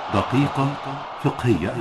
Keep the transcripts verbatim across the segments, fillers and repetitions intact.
دقيقة فقهية.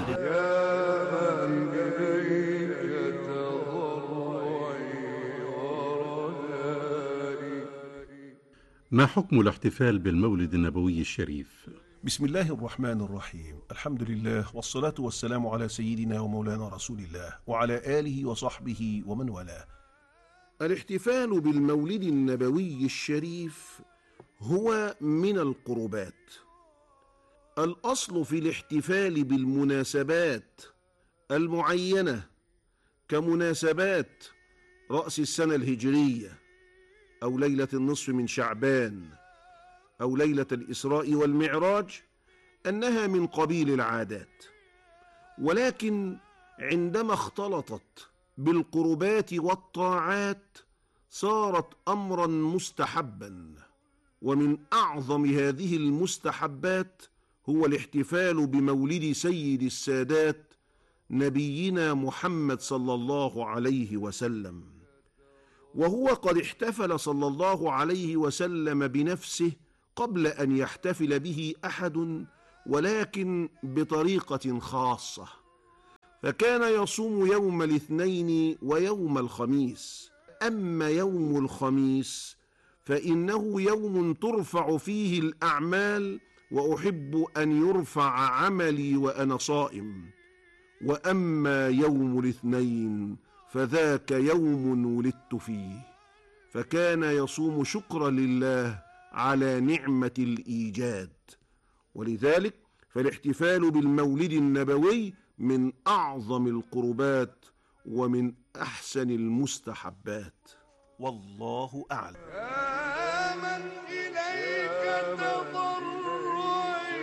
ما حكم الاحتفال بالمولد النبوي الشريف؟ بسم الله الرحمن الرحيم. الحمد لله والصلاة والسلام على سيدنا ومولانا رسول الله وعلى آله وصحبه ومن والاه. الاحتفال بالمولد النبوي الشريف هو من القربات. الأصل في الاحتفال بالمناسبات المعينة كمناسبات رأس السنة الهجرية أو ليلة النصف من شعبان أو ليلة الإسراء والمعراج أنها من قبيل العادات، ولكن عندما اختلطت بالقربات والطاعات صارت أمرا مستحبا. ومن أعظم هذه المستحبات هو الاحتفال بمولد سيد السادات نبينا محمد صلى الله عليه وسلم، وهو قد احتفل صلى الله عليه وسلم بنفسه قبل أن يحتفل به أحد، ولكن بطريقة خاصة، فكان يصوم يوم الاثنين ويوم الخميس. أما يوم الخميس فإنه يوم ترفع فيه الأعمال، وأحب أن يرفع عملي وأنا صائم. وأما يوم الاثنين فذاك يوم ولدت فيه، فكان يصوم شكرا لله على نعمة الإيجاد. ولذلك فالاحتفال بالمولد النبوي من أعظم القربات ومن أحسن المستحبات، والله أعلم. يا من إليك تضرعي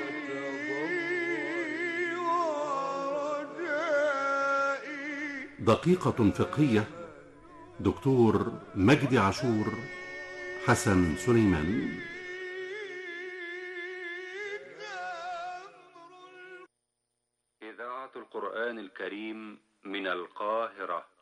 ورجائي. دقيقة فقهية. دكتور مجدي عاشور، حسن سليمان. إذاعة القرآن الكريم من القاهرة.